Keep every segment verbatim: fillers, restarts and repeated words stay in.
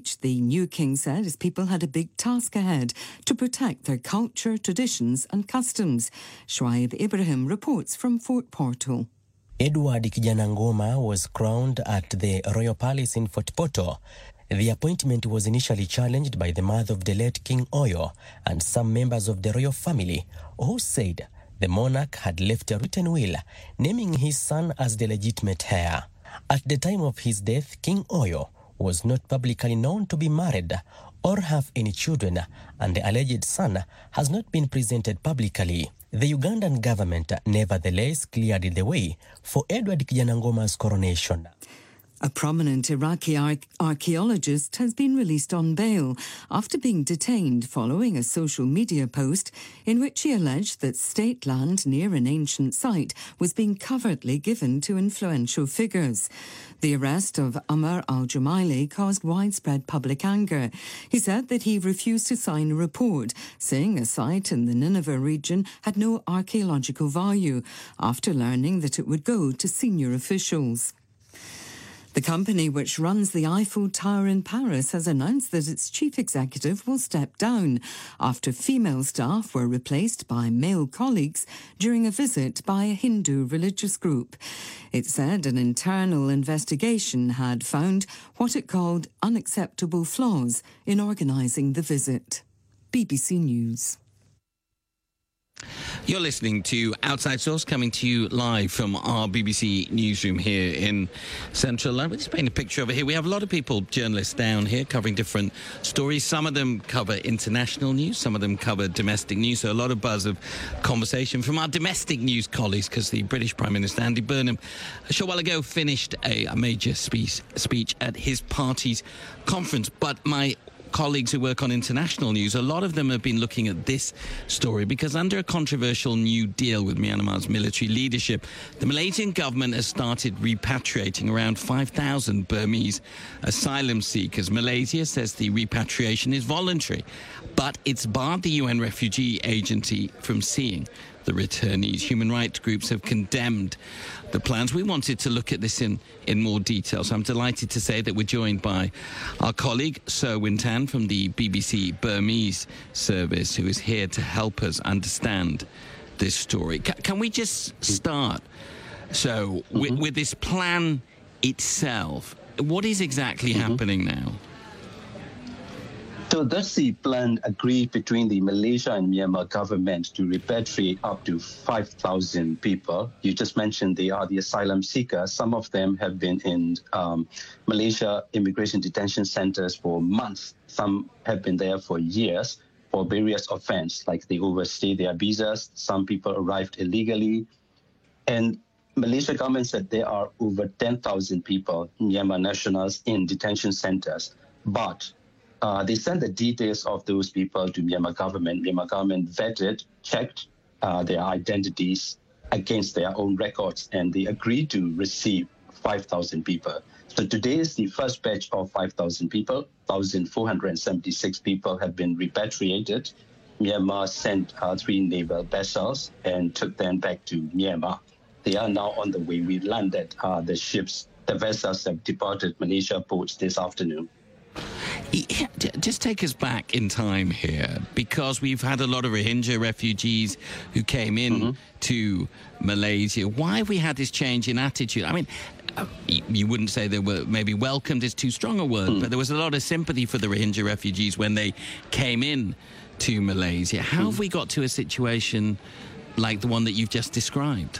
The new king said his people had a big task ahead to protect their culture, traditions and customs. Shoaib Ibrahim reports from Fort Portal. Edward Kijana Ngoma was crowned at the Royal Palace in Fort Portal. The appointment was initially challenged by the mother of the late King Oyo and some members of the royal family, who said the monarch had left a written will naming his son as the legitimate heir. At the time of his death, King Oyo was not publicly known to be married or have any children, and the alleged son has not been presented publicly. The Ugandan government nevertheless cleared the way for Edward Kijana Ngoma's coronation. A prominent Iraqi ar- archaeologist has been released on bail after being detained following a social media post in which he alleged that state land near an ancient site was being covertly given to influential figures. The arrest of Amr al-Jumaili caused widespread public anger. He said that he refused to sign a report saying a site in the Nineveh region had no archaeological value after learning that it would go to senior officials. The company which runs the Eiffel Tower in Paris has announced that its chief executive will step down after female staff were replaced by male colleagues during a visit by a Hindu religious group. It said an internal investigation had found what it called unacceptable flaws in organising the visit. B B C News. You're listening to Outside Source, coming to you live from our B B C newsroom here in central London. Let's paint a picture over here. We have a lot of people, journalists down here, covering different stories. Some of them cover international news, some of them cover domestic news. So a lot of buzz of conversation from our domestic news colleagues, because the British Prime Minister Andy Burnham a short while ago finished a, a major speech, speech at his party's conference. But my colleagues who work on international news, a lot of them have been looking at this story because under a controversial new deal with Myanmar's military leadership, the Malaysian government has started repatriating around five thousand Burmese asylum seekers. Malaysia says the repatriation is voluntary, but it's barred the U N Refugee Agency from seeing the returnees. Human rights groups have condemned the plans. We wanted to look at this in, in more detail, so I'm delighted to say that we're joined by our colleague, Sir Wintan, from the B B C Burmese service, who is here to help us understand this story. C- can we just start, so, mm-hmm. with, with this plan itself? What is exactly mm-hmm. happening now? So that's the plan agreed between the Malaysia and Myanmar government to repatriate up to five thousand people. You just mentioned they are the asylum seekers. Some of them have been in um, Malaysia immigration detention centers for months. Some have been there for years for various offenses, like they overstayed their visas. Some people arrived illegally. And Malaysia government said there are over ten thousand people, Myanmar nationals, in detention centers. But Uh, they sent the details of those people to Myanmar government. Myanmar government vetted, checked uh, their identities against their own records, and they agreed to receive five thousand people. So today is the first batch of five thousand people. one thousand four hundred seventy-six people have been repatriated. Myanmar sent uh, three naval vessels and took them back to Myanmar. They are now on the way. We landed uh, the ships. The vessels have departed Malaysia ports this afternoon. Just take us back in time here, because we've had a lot of Rohingya refugees who came in mm-hmm. to Malaysia. Why have we had this change in attitude? I mean, you wouldn't say they were maybe welcomed is too strong a word, mm. but there was a lot of sympathy for the Rohingya refugees when they came in to Malaysia. How mm. have we got to a situation like the one that you've just described?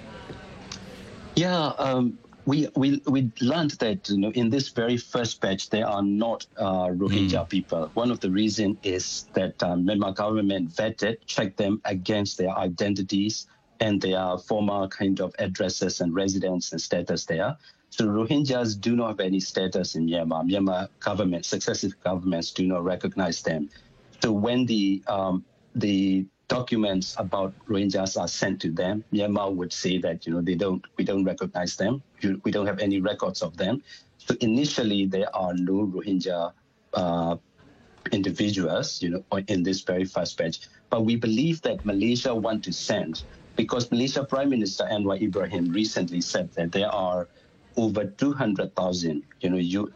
Yeah, um, We we we learned that, you know, in this very first batch there are not uh, Rohingya mm. people. One of the reasons is that um, Myanmar government vetted, checked them against their identities and their former kind of addresses and residence and status there. So Rohingyas do not have any status in Myanmar. Myanmar government, successive governments do not recognize them. So when the um, the documents about Rohingyas are sent to them, Myanmar would say that, you know, they don't, we don't recognize them. We don't have any records of them. So initially, there are no Rohingya uh, individuals, you know, in this very first batch. But we believe that Malaysia want to send, because Malaysia Prime Minister Anwar Ibrahim recently said that there are over two hundred thousand, you know, you,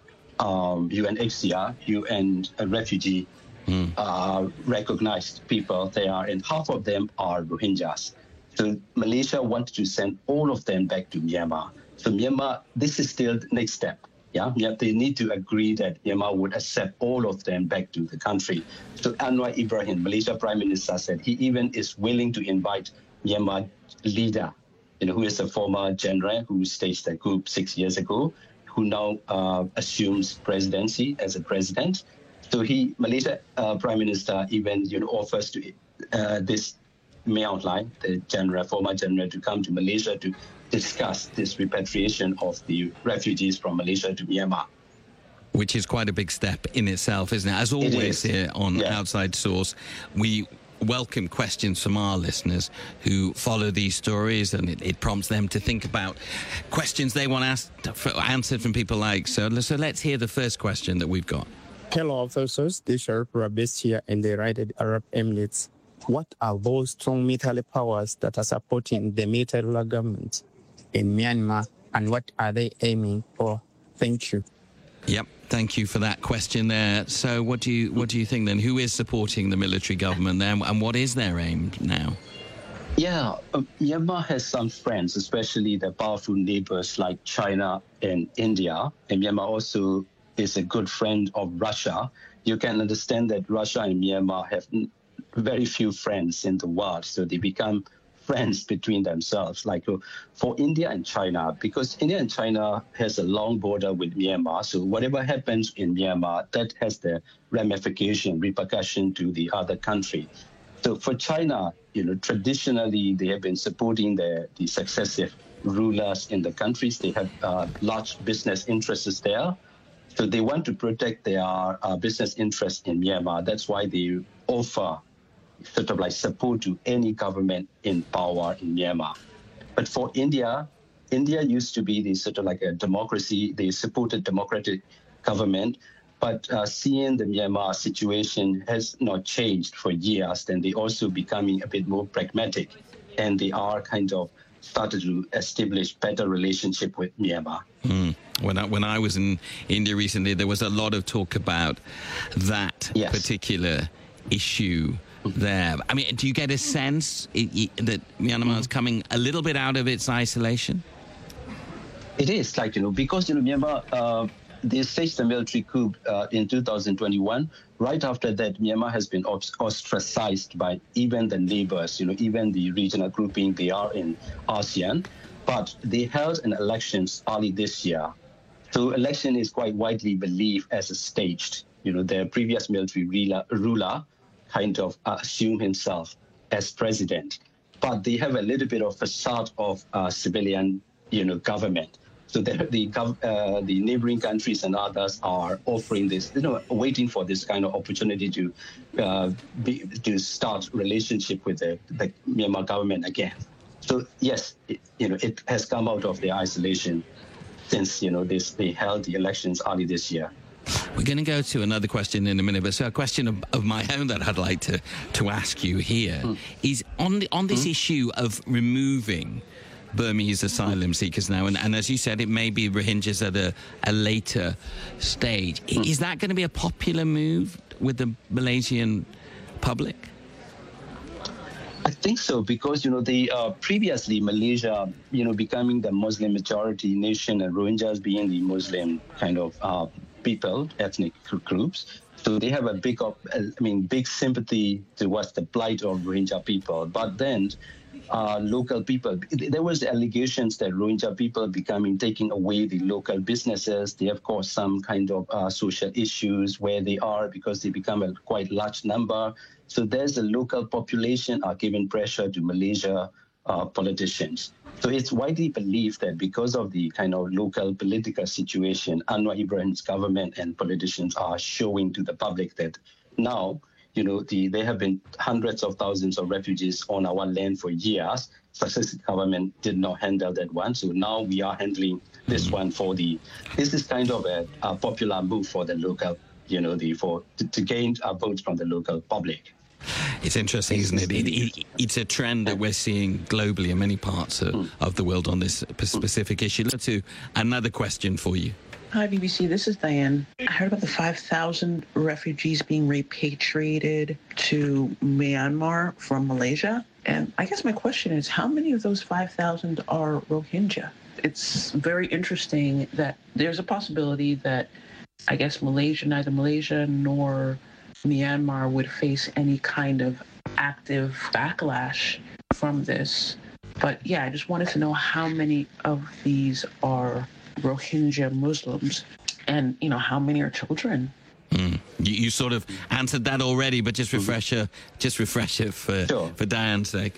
um, U N H C R, U N uh, refugee mm. uh, recognized people there are, and half of them are Rohingyas. So Malaysia wanted to send all of them back to Myanmar. So Myanmar, this is still the next step. Yeah, yeah, they need to agree that Myanmar would accept all of them back to the country. So Anwar Ibrahim, Malaysia Prime Minister, said he even is willing to invite Myanmar leader, you know, who is a former general who staged the coup six years ago, who now uh, assumes presidency as a president. So he, Malaysia uh, Prime Minister, even you know offers to uh, this May outline the general, former general, to come to Malaysia to discuss this repatriation of the refugees from Malaysia to Myanmar. Which is quite a big step in itself, isn't it? As always here on yeah. Outside Source, we welcome questions from our listeners who follow these stories, and it, it prompts them to think about questions they want asked, answered from people like so. So let's hear the first question that we've got. Hello, officers. This is Sharif Rabis here in the United Arab Emirates. What are those strong military powers that are supporting the military government in Myanmar, and what are they aiming for? Thank you. Yep, thank you for that question there. So what do you what do you think then? Who is supporting the military government there, and what is their aim now? Yeah, uh, Myanmar has some friends, especially the powerful neighbors like China and India. And Myanmar also is a good friend of Russia. You can understand that Russia and Myanmar have very few friends in the world, so they become friends between themselves. Like uh, for India and China, because India and China has a long border with Myanmar, so whatever happens in Myanmar, that has the ramification, repercussion to the other country. So for China, you know, traditionally they have been supporting the, the successive rulers in the countries. They have uh, large business interests there. So they want to protect their uh, business interests in Myanmar. That's why they offer sort of like support to any government in power in Myanmar. But for India, India used to be the sort of like a democracy. They supported democratic government, but uh, seeing the Myanmar situation has not changed for years, then they also becoming a bit more pragmatic, and they are kind of started to establish better relationship with Myanmar. Mm. When I, when I was in India recently, there was a lot of talk about that yes. particular issue there. I mean, do you get a sense it, it, that Myanmar is coming a little bit out of its isolation? It is, like, you know, because, you know, Myanmar, uh, they staged the military coup uh, in two thousand twenty-one. Right after that, Myanmar has been ostracized by even the neighbors, you know, even the regional grouping they are in ASEAN. But they held an elections early this year. So election is quite widely believed as a staged. You know, the previous military ruler kind of uh, assume himself as president, but they have a little bit of facade of uh, civilian, you know, government. So the the, uh, the neighboring countries and others are offering this, you know, waiting for this kind of opportunity to uh, be, to start relationship with the, the Myanmar government again. So yes, it, you know, it has come out of their isolation since, you know, this they held the elections early this year. We're going to go to another question in a minute, but so a question of, of my own that I'd like to, to ask you here mm. is on the, on this mm. issue of removing Burmese asylum seekers now, and, and as you said, it may be Rohingyas at a, a later stage. Mm. Is that going to be a popular move with the Malaysian public? I think so, because, you know, they uh, previously Malaysia, you know, becoming the Muslim majority nation and Rohingyas being the Muslim kind of uh, people, ethnic groups. So they have a big, I mean, big sympathy towards the plight of Rohingya people. But then uh, local people, there was allegations that Rohingya people becoming taking away the local businesses. They have caused some kind of uh, social issues where they are because they become a quite large number. So there's a local population are giving pressure to Malaysia uh, politicians. So it's widely believed that because of the kind of local political situation, Anwar Ibrahim's government and politicians are showing to the public that now, you know, the, there have been hundreds of thousands of refugees on our land for years. Successive government did not handle that one. So now we are handling this one for the, this is kind of a, a popular move for the local, you know, the for to, to gain a vote from the local public. It's interesting, isn't it? It, it? It's a trend that we're seeing globally in many parts of, of the world on this specific issue. Let's do another question for you. Hi, B B C. This is Diane. I heard about the five thousand refugees being repatriated to Myanmar from Malaysia. And I guess my question is, how many of those five thousand are Rohingya? It's very interesting that there's a possibility that, I guess, Malaysia, neither Malaysia nor Myanmar would face any kind of active backlash from this. But yeah, I just wanted to know how many of these are Rohingya Muslims and, you know, how many are children? Mm. You, you sort of answered that already, but just refresh it, just refresh it for, Sure. for Diane's sake.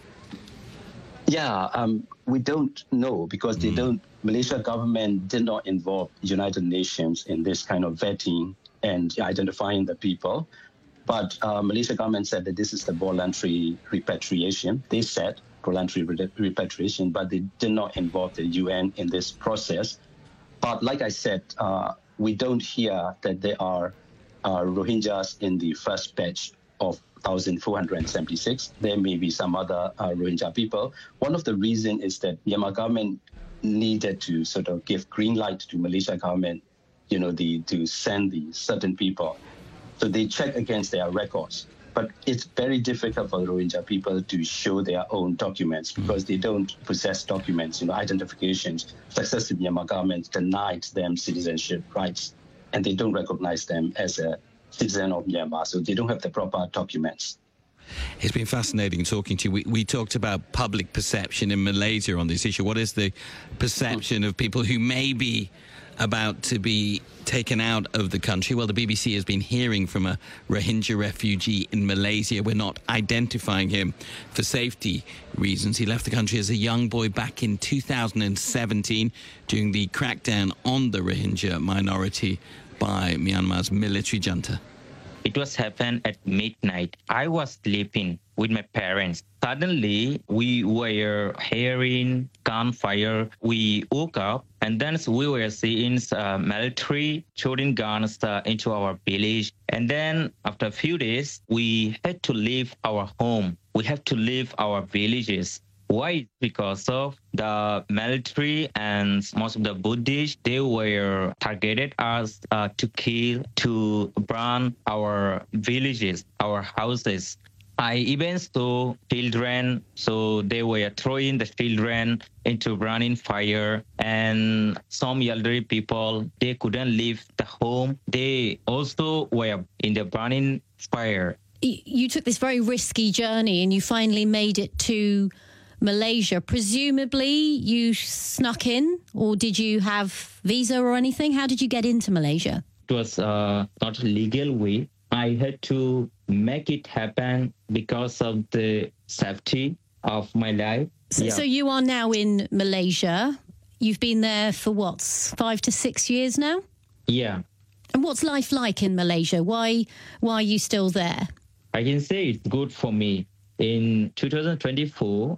Yeah, um, we don't know because they Mm. don't. Malaysia government did not involve United Nations in this kind of vetting and identifying the people. But uh, Malaysia government said that this is the voluntary repatriation. They said voluntary re- repatriation, but they did not involve the U N in this process. But like I said, uh, we don't hear that there are uh, Rohingyas in the first batch of one thousand four hundred seventy-six. There may be some other uh, Rohingya people. One of the reasons is that Myanmar government needed to sort of give green light to Malaysia government, you know, the to send the certain people. So they check against their records. But it's very difficult for the Rohingya people to show their own documents because they don't possess documents, you know, identifications. Successive Myanmar government denied them citizenship rights, and they don't recognize them as a citizen of Myanmar, so they don't have the proper documents. It's been fascinating talking to you. We, we talked about public perception in Malaysia on this issue. What is the perception of people who may be about to be taken out of the country? Well, the B B C has been hearing from a Rohingya refugee in Malaysia. We're not identifying him for safety reasons. He left the country as a young boy back in two thousand seventeen during the crackdown on the Rohingya minority by Myanmar's military junta. It was happened at midnight. I was sleeping with my parents. Suddenly, we were hearing gunfire. We woke up, and then we were seeing uh, military shooting guns uh, into our village. And then after a few days, we had to leave our home. We have to leave our villages. Why? Because of the military and most of the Buddhists, they were targeted us uh, to kill, to burn our villages, our houses. I even saw children, so they were throwing the children into burning fire, and some elderly people, they couldn't leave the home. They also were in the burning fire. You took this very risky journey and you finally made it to Malaysia. Presumably you snuck in, or did you have visa or anything? How did you get into Malaysia? It was uh, not a legal way. I had to make it happen because of the safety of my life. So, yeah. so you are now in Malaysia. You've been there for what, five to six years now? Yeah. And what's life like in Malaysia? Why, why are you still there? I can say it's good for me. In two thousand twenty-four,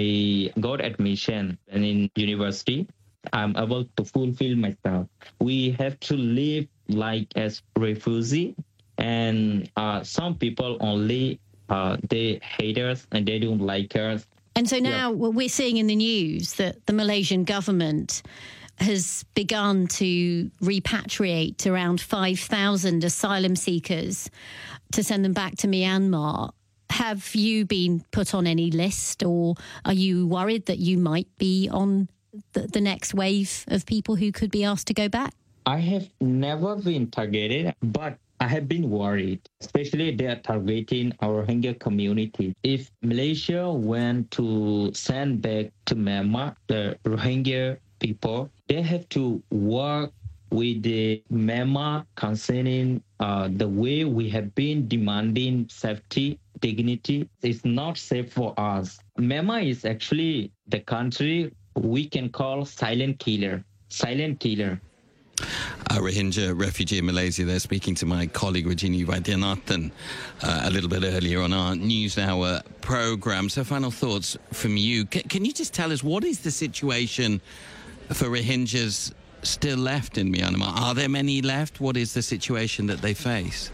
I got admission in university. I'm able to fulfill myself. We have to live like as refugee, and uh, some people only uh, they hate us and they don't like us. And so now Yeah. we're seeing in the news that the Malaysian government has begun to repatriate around five thousand asylum seekers to send them back to Myanmar. Have you been put on any list, or are you worried that you might be on the, the next wave of people who could be asked to go back? I have never been targeted, but I have been worried, especially they are targeting our Rohingya community. If Malaysia went to send back to Myanmar the Rohingya people, they have to work with the Myanmar concerning uh, the way we have been demanding safety, dignity. It's not safe for us. Myanmar is actually the country we can call silent killer. Silent killer. A Rohingya refugee in Malaysia there, speaking to my colleague Rajini Vaidyanathan uh, a little bit earlier on our News Hour programme. So final thoughts from you. C- can you just tell us what is the situation for Rohingyas still left in Myanmar? Are there many left? What is the situation that they face?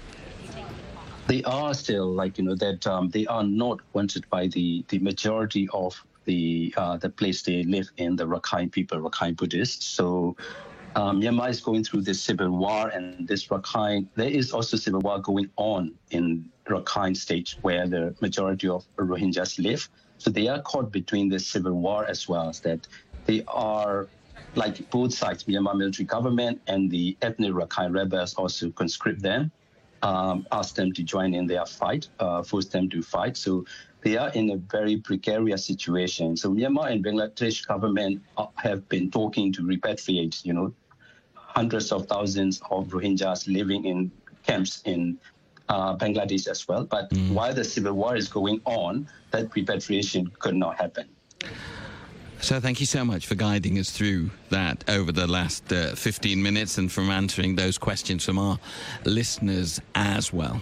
They are still like, you know, that um, they are not wanted by the, the majority of the uh, the place they live in, the Rakhine people, Rakhine Buddhists. So Um, Myanmar is going through this civil war, and this Rakhine, there is also civil war going on in Rakhine state where the majority of Rohingyas live. So they are caught between this civil war as well, as that they are, like both sides, Myanmar military government and the ethnic Rakhine rebels also conscript them, um, ask them to join in their fight, uh, force them to fight. So they are in a very precarious situation. So Myanmar and Bangladesh government have been talking to repatriate, you know, hundreds of thousands of Rohingyas living in camps in uh, Bangladesh as well. But mm. while the civil war is going on, that repatriation could not happen. So thank you so much for guiding us through that over the last uh, fifteen minutes and from answering those questions from our listeners as well.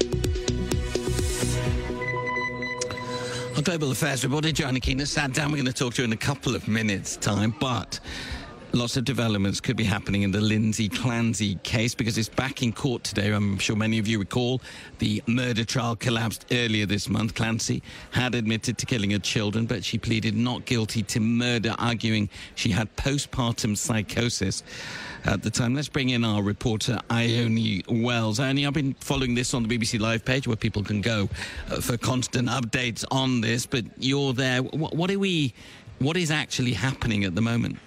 Our Global Affairs reporter, Joanna Keener, sat down. We're going to talk to her in a couple of minutes' time, but lots of developments could be happening in the Lindsay Clancy case because it's back in court today. I'm sure many of you recall the murder trial collapsed earlier this month. Clancy had admitted to killing her children, but she pleaded not guilty to murder, arguing she had postpartum psychosis at the time. Let's bring in our reporter, Ione Wells. Ione, I've been following this on the B B C Live page where people can go uh, for constant updates on this, but you're there. What, what are we, what is actually happening at the moment?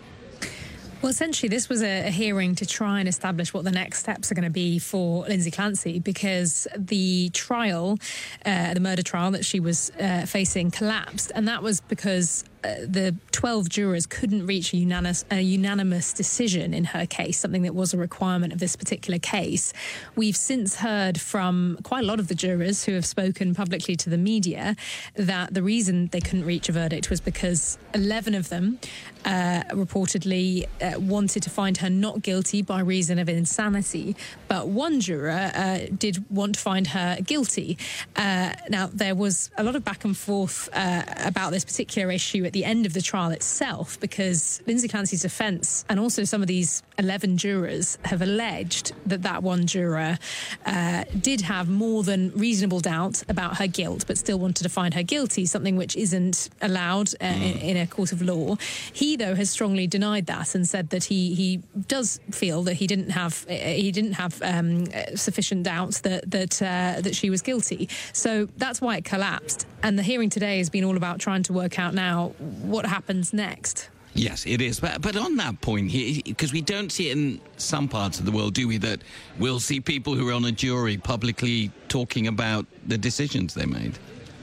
Well, essentially, this was a, a hearing to try and establish what the next steps are going to be for Lindsay Clancy, because the trial, uh, the murder trial that she was uh, facing collapsed. And that was because uh, the twelve jurors couldn't reach a unanimous, a unanimous decision in her case, something that was a requirement of this particular case. We've since heard from quite a lot of the jurors who have spoken publicly to the media that the reason they couldn't reach a verdict was because eleven of them uh, reportedly uh, wanted to find her not guilty by reason of insanity, but one juror uh, did want to find her guilty. Uh, now, there was a lot of back and forth uh, about this particular issue at the end of the trial itself, because Lindsay Clancy's defence and also some of these eleven jurors have alleged that that one juror uh, did have more than reasonable doubt about her guilt, but still wanted to find her guilty, something which isn't allowed uh, mm. in, in a court of law. He, though, has strongly denied that and said that he he does feel that he didn't have he didn't have um, sufficient doubts that that uh, that she was guilty. So that's why it collapsed. And the hearing today has been all about trying to work out now what happens next. Yes, it is. But, but on that point, because we don't see it in some parts of the world, do we, that we'll see people who are on a jury publicly talking about the decisions they made?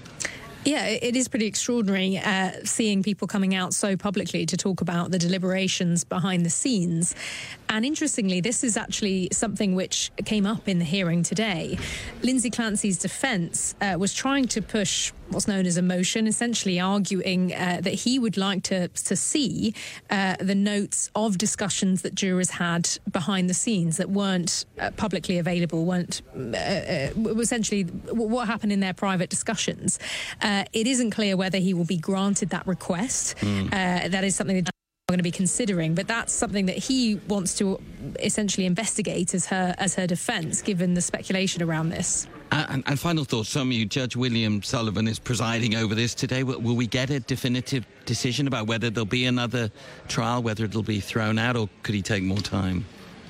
Yeah, it is pretty extraordinary uh, seeing people coming out so publicly to talk about the deliberations behind the scenes. And interestingly, this is actually something which came up in the hearing today. Lindsay Clancy's defence uh, was trying to push what's known as a motion, essentially arguing uh, that he would like to, to see uh, the notes of discussions that jurors had behind the scenes that weren't uh, publicly available, weren't uh, uh, essentially what happened in their private discussions. Uh, it isn't clear whether he will be granted that request. Mm. Uh, that is something that going to be considering, but that's something that he wants to essentially investigate as her as her defence, given the speculation around this. Uh, and, and final thoughts from you. Judge William Sullivan is presiding over this today. Will, will we get a definitive decision about whether there'll be another trial, whether it'll be thrown out, or could he take more time?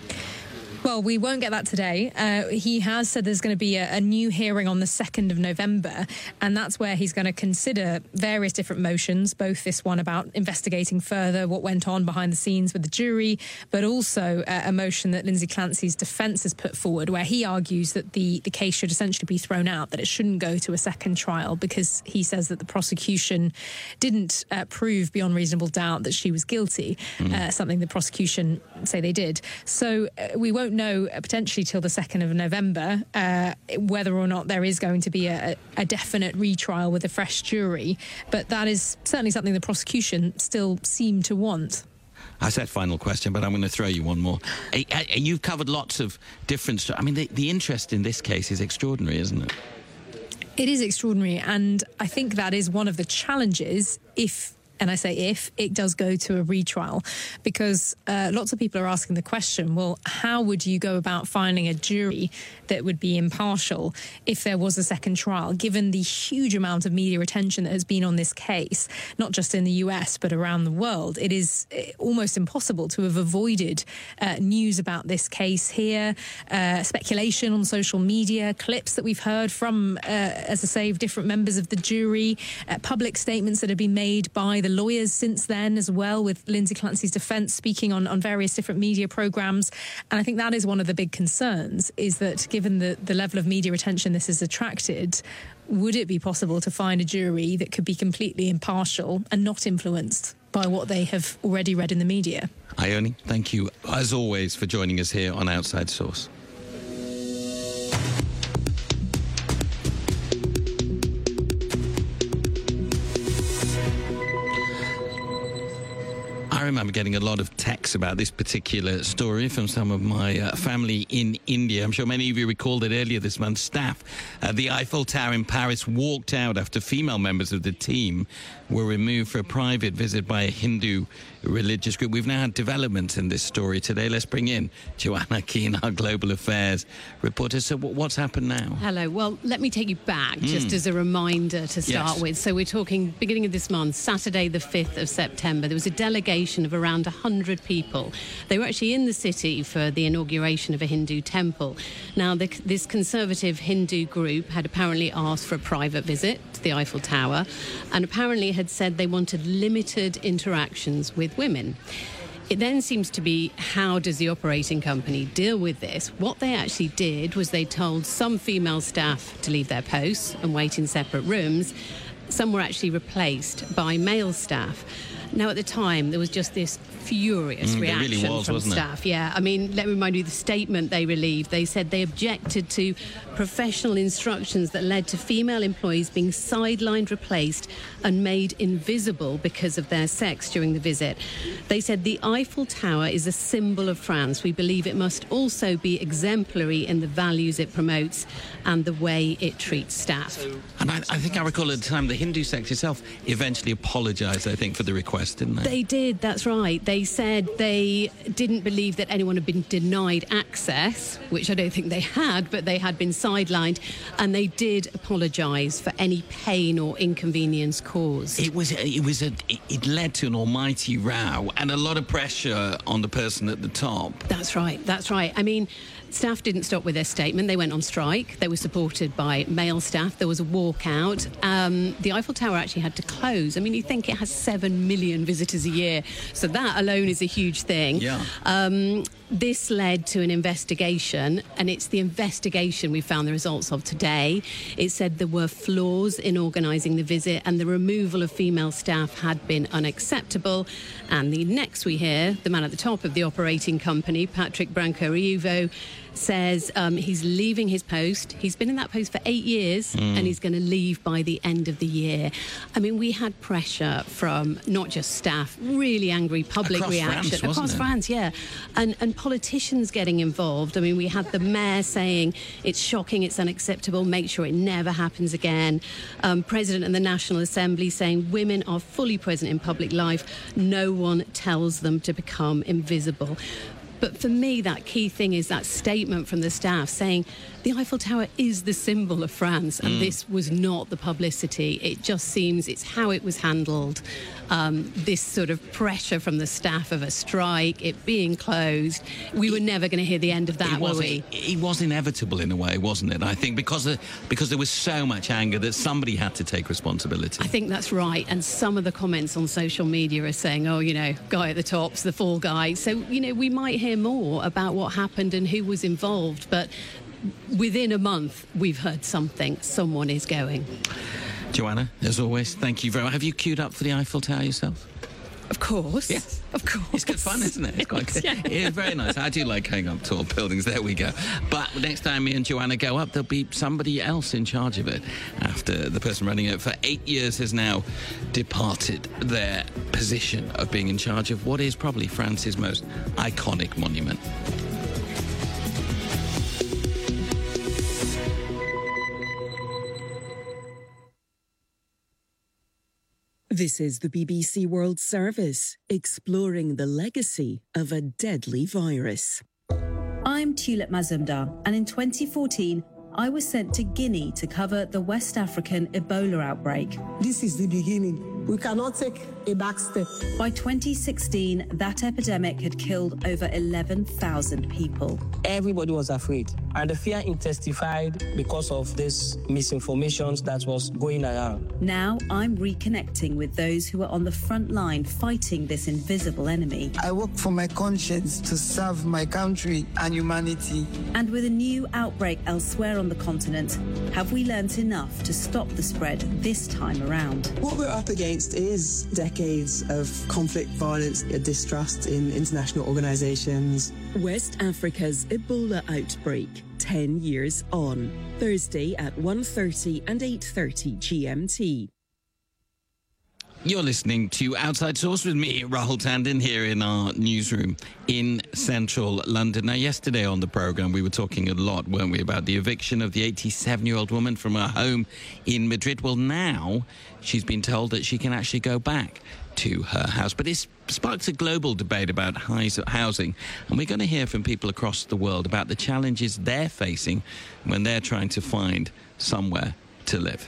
Well, we won't get that today. Uh, he has said there's going to be a, a new hearing on the second of November, and that's where he's going to consider various different motions, both this one about investigating further what went on behind the scenes with the jury, but also uh, a motion that Lindsay Clancy's defence has put forward, where he argues that the, the case should essentially be thrown out, that it shouldn't go to a second trial, because he says that the prosecution didn't uh, prove beyond reasonable doubt that she was guilty, mm. uh, something the prosecution say they did. So uh, we won't know uh, potentially till the second of November uh, whether or not there is going to be a, a definite retrial with a fresh jury, but that is certainly something the prosecution still seem to want. I said final question, but I'm going to throw you one more. You've covered lots of different... I mean, the, the interest in this case is extraordinary, isn't it? It is extraordinary, and I think that is one of the challenges if and I say if, it does go to a retrial, because uh, lots of people are asking the question, well, how would you go about finding a jury that would be impartial if there was a second trial, given the huge amount of media attention that has been on this case, not just in the U S, but around the world? It is almost impossible to have avoided uh, news about this case here, uh, speculation on social media, clips that we've heard from, uh, as I say, different members of the jury, uh, public statements that have been made by the lawyers since then as well, with Lindsay Clancy's defence speaking on, on various different media programmes. And I think that is one of the big concerns, is that given the, the level of media attention this has attracted, would it be possible to find a jury that could be completely impartial and not influenced by what they have already read in the media? Ione, thank you, as always, for joining us here on Outside Source. I remember getting a lot of texts about this particular story from some of my uh, family in India. I'm sure many of you recall that earlier this month, staff at the Eiffel Tower in Paris walked out after female members of the team were removed for a private visit by a Hindu religious group. We've now had developments in this story today. Let's bring in Joanna Keane, our Global Affairs reporter. So what's happened now? Hello. Well, let me take you back mm. just as a reminder to start yes. with. So we're talking beginning of this month, Saturday the fifth of September. There was a delegation of around one hundred people. They were actually in the city for the inauguration of a Hindu temple. Now, the, this conservative Hindu group had apparently asked for a private visit to the Eiffel Tower, and apparently had said they wanted limited interactions with women. It then seems to be, how does the operating company deal with this? What they actually did was they told some female staff to leave their posts and wait in separate rooms. Some were actually replaced by male staff. Now, at the time, there was just this furious mm, reaction really was, from staff. It? Yeah, I mean, let me remind you the statement they relieved. They said they objected to professional instructions that led to female employees being sidelined, replaced and made invisible because of their sex during the visit. They said the Eiffel Tower is a symbol of France. We believe it must also be exemplary in the values it promotes and the way it treats staff. And I, I think I recall at the time the Hindu sect itself eventually apologised, I think, for the request, didn't they? They did, that's right. They said they didn't believe that anyone had been denied access, which I don't think they had, but they had been sidelined, and they did apologise for any pain or inconvenience caused. It was, it was a, it led to an almighty row and a lot of pressure on the person at the top. That's right, that's right. I mean, staff didn't stop with their statement. They went on strike. They were supported by male staff. There was a walkout. Um, the Eiffel Tower actually had to close. I mean, you think it has seven million visitors a year, so that alone is a huge thing. Yeah. Um, this led to an investigation, and it's the investigation we found the results of today. It said there were flaws in organising the visit, and the removal of female staff had been unacceptable. And the next we hear, the man at the top of the operating company, Patrick Branco-Riuvo, says um, he's leaving his post. He's been in that post for eight years mm. and he's going to leave by the end of the year. I mean, we had pressure from not just staff, really angry public across reaction. France, across it? France, yeah. And, and politicians getting involved. I mean, we had the mayor saying it's shocking, it's unacceptable, make sure it never happens again. Um, President of the National Assembly saying women are fully present in public life. No one tells them to become invisible. But for me, that key thing is that statement from the staff saying the Eiffel Tower is the symbol of France, and mm. this was not the publicity. It just seems it's how it was handled. Um, this sort of pressure from the staff of a strike, it being closed. We were never going to hear the end of that, it was, were we? It, it was inevitable in a way, wasn't it? I think because of, because there was so much anger that somebody had to take responsibility. I think that's right. And some of the comments on social media are saying, oh, you know, guy at the top's the fall guy. So, you know, we might hear more about what happened and who was involved. But within a month, we've heard something. Someone is going. Joanna, as always, thank you very much. Have you queued up for the Eiffel Tower yourself? Of course. Yes. Of course. It's good fun, isn't it? It's quite good. Yeah. It's very nice. I do like going up tall buildings. There we go. But next time me and Joanna go up, there'll be somebody else in charge of it after the person running it for eight years has now departed their position of being in charge of what is probably France's most iconic monument. This is the B B C World Service, exploring the legacy of a deadly virus. I'm Tulip Mazumdar, and in twenty fourteen, I was sent to Guinea to cover the West African Ebola outbreak. This is the beginning. We cannot take a back step. By twenty sixteen, that epidemic had killed over eleven thousand people. Everybody was afraid, and the fear intensified because of this misinformation that was going around. Now I'm reconnecting with those who are on the front line fighting this invisible enemy. I work for my conscience to serve my country and humanity. And with a new outbreak elsewhere on the continent, have we learnt enough to stop the spread this time around? What we're up against is decades of conflict, violence, distrust in international organisations. West Africa's Ebola outbreak, ten years on. Thursday at one thirty and eight thirty G M T. You're listening to Outside Source with me, Rahul Tandon, here in our newsroom in central London. Now, yesterday on the programme, we were talking a lot, weren't we, about the eviction of the eighty-seven-year-old woman from her home in Madrid. Well, now she's been told that she can actually go back to her house. But it's sparked a global debate about housing, and we're going to hear from people across the world about the challenges they're facing when they're trying to find somewhere to live.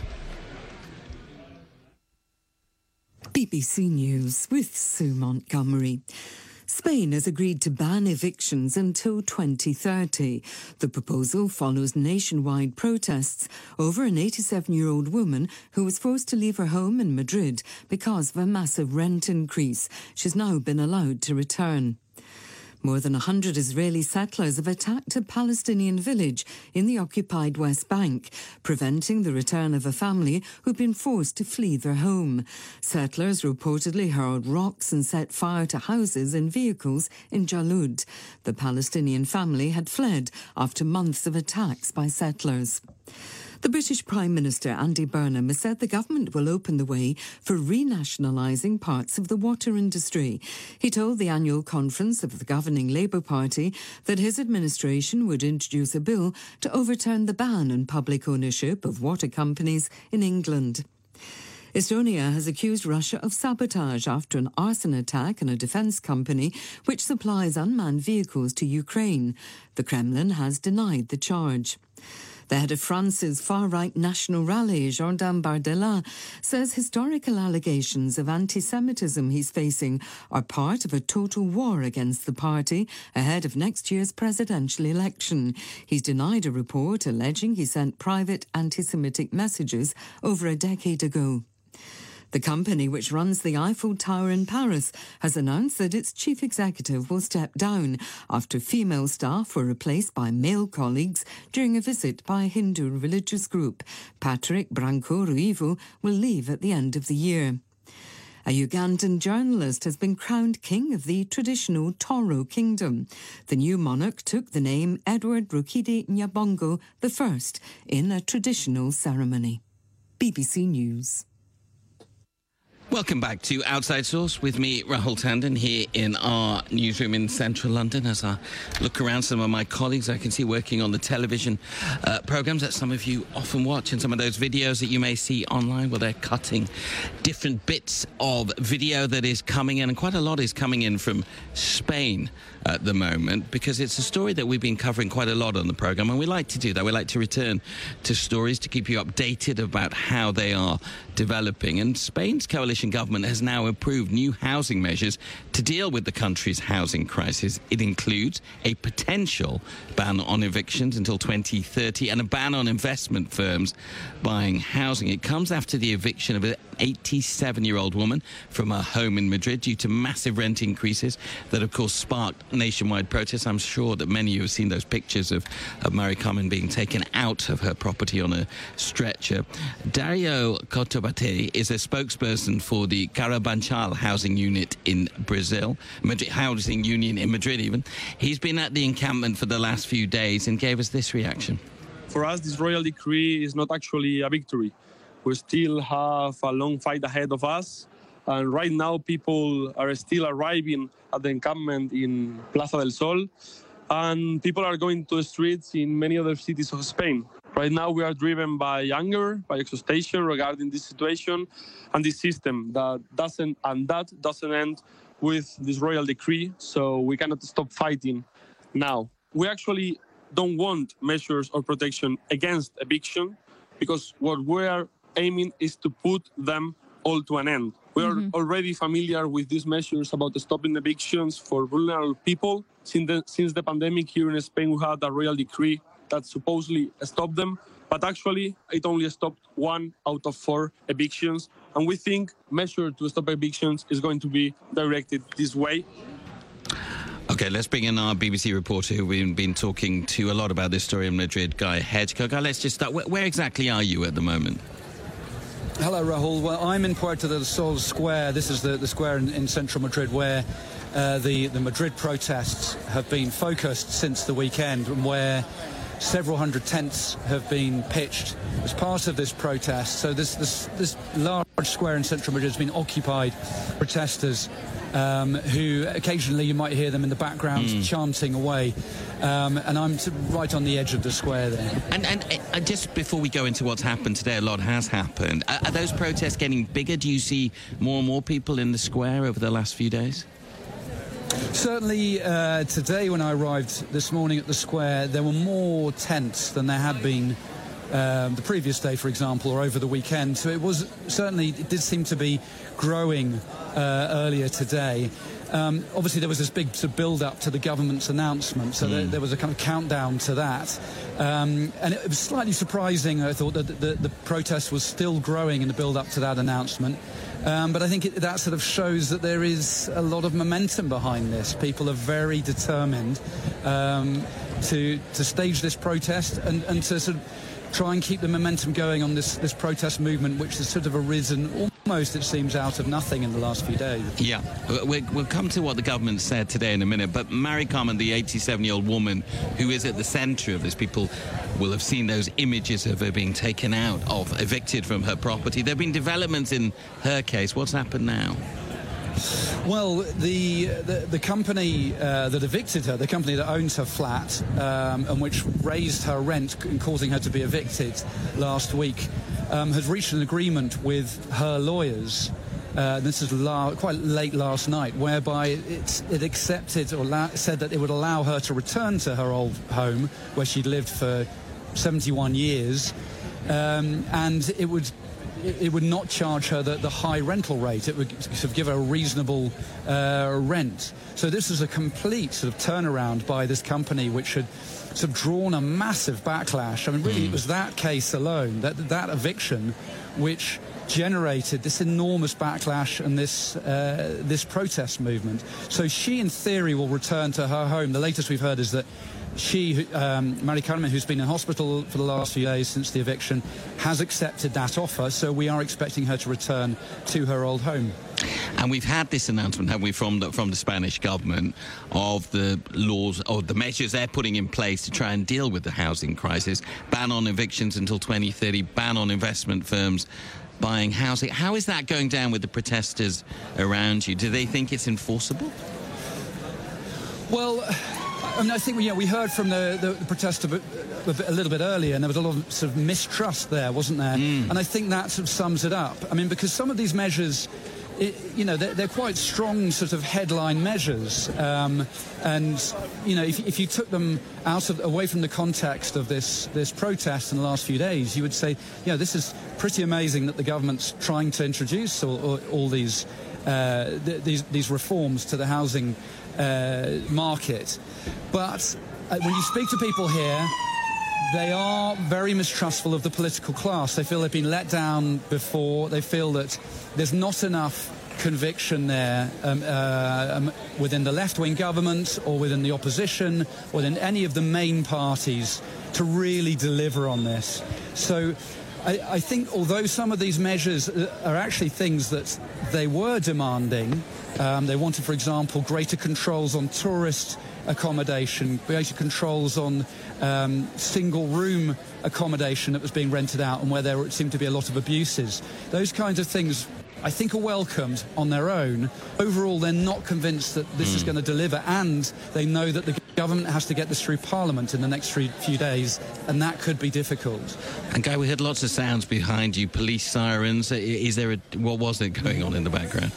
B B C News with Sue Montgomery. Spain has agreed to ban evictions until twenty thirty. The proposal follows nationwide protests over an eighty-seven-year-old woman who was forced to leave her home in Madrid because of a massive rent increase. She's now been allowed to return. More than one hundred Israeli settlers have attacked a Palestinian village in the occupied West Bank, preventing the return of a family who'd been forced to flee their home. Settlers reportedly hurled rocks and set fire to houses and vehicles in Jalud. The Palestinian family had fled after months of attacks by settlers. The British Prime Minister Andy Burnham has said the government will open the way for renationalising parts of the water industry. He told the annual conference of the governing Labour Party that his administration would introduce a bill to overturn the ban on public ownership of water companies in England. Estonia has accused Russia of sabotage after an arson attack on a defence company which supplies unmanned vehicles to Ukraine. The Kremlin has denied the charge. The head of France's far-right National Rally, Jordan Bardella, says historical allegations of anti-Semitism he's facing are part of a total war against the party ahead of next year's presidential election. He's denied a report alleging he sent private anti-Semitic messages over a decade ago. The company which runs the Eiffel Tower in Paris has announced that its chief executive will step down after female staff were replaced by male colleagues during a visit by a Hindu religious group. Patrick Branco Ruivo will leave at the end of the year. A Ugandan journalist has been crowned king of the traditional Toro Kingdom. The new monarch took the name Edward Rukidi Nyabongo the First in a traditional ceremony. B B C News. Welcome back to Outside Source with me, Rahul Tandon, here in our newsroom in central London. As I look around, some of my colleagues I can see working on the television uh, programmes that some of you often watch, and some of those videos that you may see online where they're cutting different bits of video that is coming in, and quite a lot is coming in from Spain at the moment, because it's a story that we've been covering quite a lot on the programme, and we like to do that. We like to return to stories to keep you updated about how they are developing. And Spain's coalition government has now approved new housing measures to deal with the country's housing crisis. It includes a potential ban on evictions until twenty thirty and a ban on investment firms buying housing. It comes after the eviction of an eighty-seven-year-old woman from her home in Madrid due to massive rent increases that, of course, sparked nationwide protests. I'm sure that many of you have seen those pictures of, of Mari Carmen being taken out of her property on a stretcher. Dario Cotobate is a spokesperson for the Carabanchal housing unit in Brazil, Madrid, housing union in Madrid even. He's been at the encampment for the last few days and gave us this reaction. For us, this royal decree is not actually a victory. We still have a long fight ahead of us. And right now, people are still arriving at the encampment in Plaza del Sol. And people are going to the streets in many other cities of Spain. Right now, we are driven by anger, by exhaustion regarding this situation and this system that doesn't, and that doesn't end with this royal decree. So we cannot stop fighting now. We actually don't want measures of protection against eviction, because what we are aiming is to put them all to an end. We are mm-hmm. already familiar with these measures about stopping evictions for vulnerable people. Since the, since the pandemic here in Spain, we had a royal decree that supposedly stopped them, but actually it only stopped one out of four evictions. And we think measure to stop evictions is going to be directed this way. Okay, let's bring in our B B C reporter who we've been talking to a lot about this story in Madrid, Guy Hedgecock. Guy, let's just start. Where, where exactly are you at the moment? Hello, Rahul. Well, I'm in Puerta del Sol Square. This is the, the square in, in central Madrid where uh, the, the Madrid protests have been focused since the weekend, and where several hundred tents have been pitched as part of this protest. So this, this, this large square in central Madrid has been occupied by protesters um, who occasionally you might hear them in the background mm. chanting away. Um, and I'm t- right on the edge of the square there. And, and uh, just before we go into what's happened today, a lot has happened. Are, are those protests getting bigger? Do you see more and more people in the square over the last few days? Certainly uh, today when I arrived this morning at the square, there were more tents than there had been um, the previous day, for example, or over the weekend. So it was certainly, it did seem to be growing uh, earlier today. Um, obviously, there was this big sort of build-up to the government's announcement, so mm. there, there was a kind of countdown to that. Um, and it was slightly surprising, I thought, that the, the, the protest was still growing in the build-up to that announcement. Um, but I think it, that sort of shows that there is a lot of momentum behind this. People are very determined um, to to stage this protest and, and to sort of try and keep the momentum going on this, this protest movement, which has sort of arisen almost, it seems, out of nothing in the last few days. Yeah, we'll, we'll come to what the government said today in a minute, but Mari Carmen, the eighty-seven-year-old woman who is at the centre of this, people will have seen those images of her being taken out of, evicted from her property. There have been developments in her case. What's happened now? Well, the the, the company uh, that evicted her, the company that owns her flat um, and which raised her rent and causing her to be evicted last week, um, has reached an agreement with her lawyers. Uh, this is la- quite late last night, whereby it, it accepted or la- said that it would allow her to return to her old home where she'd lived for seventy-one years, um, and it would it would not charge her the, the high rental rate. It would sort of give her a reasonable uh, rent. So this is a complete sort of turnaround by this company, which had sort of drawn a massive backlash. I mean, really, mm. it was that case alone, that that eviction, which generated this enormous backlash and this uh, this protest movement. So she, in theory, will return to her home. The latest we've heard is that she, um, Mari Carmen, who's been in hospital for the last few days since the eviction, has accepted that offer. So we are expecting her to return to her old home. And we've had this announcement, haven't we, from the, from the Spanish government of the laws or the measures they're putting in place to try and deal with the housing crisis. Ban on evictions until twenty thirty, ban on investment firms buying housing. How is that going down with the protesters around you? Do they think it's enforceable? Well, I mean, I think we, yeah, we heard from the, the, the protest a, bit, a, bit, a little bit earlier, and there was a lot of sort of mistrust there, wasn't there? Mm. And I think that sort of sums it up. I mean, because some of these measures, it, you know, they're, they're quite strong sort of headline measures. Um, and, you know, if, if you took them out of, away from the context of this, this protest in the last few days, you would say, you know, this is pretty amazing that the government's trying to introduce all, all, all these, uh, th- these, these reforms to the housing uh, market. But uh, when you speak to people here, they are very mistrustful of the political class. They feel they've been let down before. They feel that there's not enough conviction there um, uh, um, within the left-wing government or within the opposition or within any of the main parties to really deliver on this. So I, I think although some of these measures are actually things that they were demanding, um, they wanted, for example, greater controls on tourist accommodation, greater controls on um, single-room accommodation that was being rented out and where there seemed to be a lot of abuses. Those kinds of things I think, are welcomed on their own. Overall, they're not convinced that this mm. is going to deliver, and they know that the government has to get this through Parliament in the next few days, and that could be difficult. And Guy, we heard lots of sounds behind you, police sirens. Is there a, what was it going on in the background?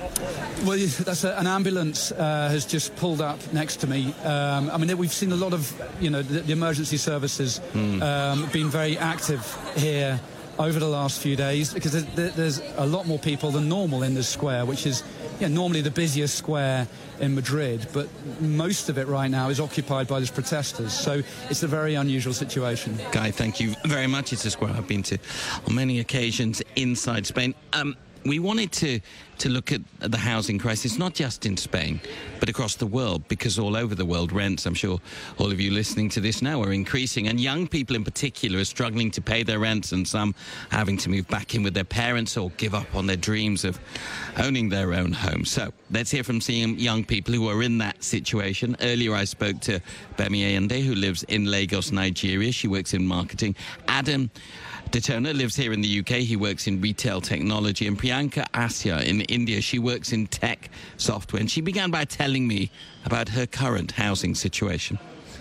Well, that's a, an ambulance uh, has just pulled up next to me. Um, I mean, we've seen a lot of, you know, the, the emergency services mm. um, been very active here over the last few days, because there's, there's a lot more people than normal in this square, which is yeah, normally the busiest square in Madrid, but most of it right now is occupied by these protesters, so it's a very unusual situation. Guy, thank you very much. It's a square I've been to on many occasions inside Spain. Um, we wanted to, to look at the housing crisis, not just in Spain, but across the world, because all over the world, rents, I'm sure all of you listening to this now, are increasing, and young people in particular are struggling to pay their rents, and some having to move back in with their parents or give up on their dreams of owning their own home. So let's hear from some young people who are in that situation. Earlier I spoke to Bemi Ayende, who lives in Lagos, Nigeria. She works in marketing. Adam Detona lives here in the U K. He works in retail technology. And Priyanka Asya in India. She works in tech software. And she began by telling me about her current housing situation.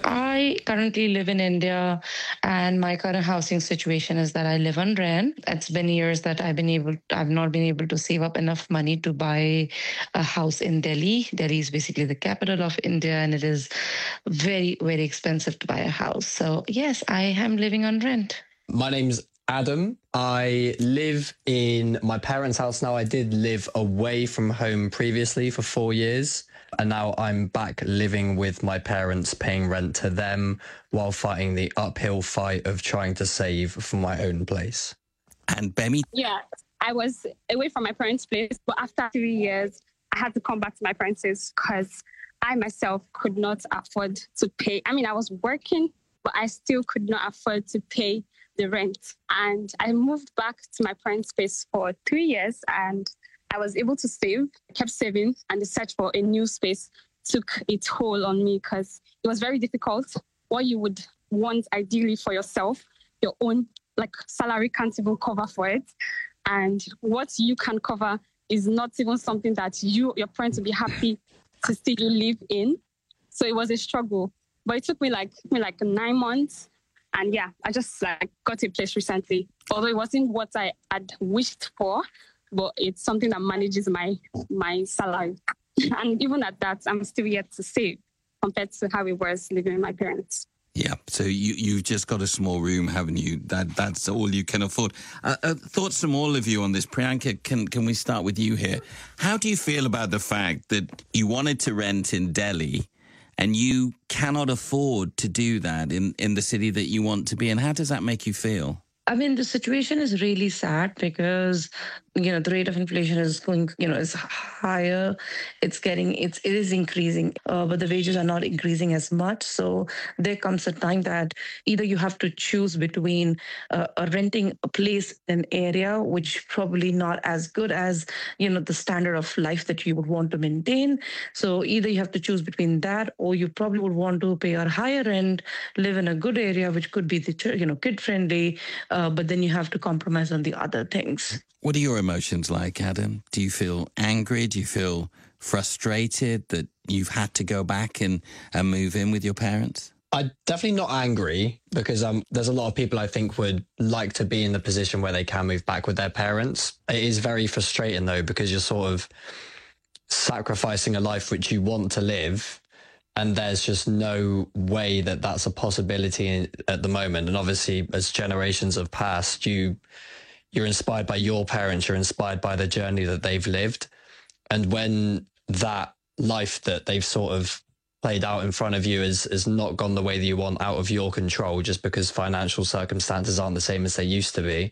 I currently live in India, and my current housing situation is that I live on rent. It's been years that I've been able, I've not been able to save up enough money to buy a house in Delhi. Delhi is basically the capital of India, and it is very, very expensive to buy a house. So yes, I am living on rent. My name's Adam. I live in my parents' house now. I did live away from home previously for four years. And now I'm back living with my parents, paying rent to them while fighting the uphill fight of trying to save for my own place. And Bemi? Yeah, I was away from my parents' place, but after three years, I had to come back to my parents' place because I myself could not afford to pay. I mean, I was working, but I still could not afford to pay the rent. And I moved back to my parents' place for three years and I was able to save, kept saving, and the search for a new space took its toll on me because it was very difficult. What you would want ideally for yourself, your own like salary can't even cover for it. And what you can cover is not even something that you, your parents will be happy to see you live in. So it was a struggle. But it took me like, me like nine months. And yeah, I just like got a place recently. Although it wasn't what I had wished for, but it's something that manages my my salary. And even at that, I'm still yet to save compared to how it was living with my parents. Yeah, so you, you've just got a small room, haven't you? That That's all you can afford. Uh, uh, thoughts from all of you on this. Priyanka, can, can we start with you here? How do you feel about the fact that you wanted to rent in Delhi and you cannot afford to do that in, in the city that you want to be in? How does that make you feel? I mean, the situation is really sad because, you know, the rate of inflation is going, you know, is higher. It's getting, it's, it is increasing, uh, but the wages are not increasing as much. So there comes a time that either you have to choose between uh, a renting a place in an area, which probably not as good as, you know, the standard of life that you would want to maintain. So either you have to choose between that, or you probably would want to pay a higher rent, live in a good area, which could be the, you know, kid friendly. Uh, but then you have to compromise on the other things. What are your emotions like, Adam? Do you feel angry? Do you feel frustrated that you've had to go back and, and move in with your parents? I'm definitely not angry because um, there's a lot of people I think would like to be in the position where they can move back with their parents. It is very frustrating, though, because you're sort of sacrificing a life which you want to live. And there's just no way that that's a possibility at the moment. And obviously, as generations have passed, you, you're inspired by your parents, you're inspired by the journey that they've lived. And when that life that they've sort of played out in front of you is, is not gone the way that you want, out of your control, just because financial circumstances aren't the same as they used to be,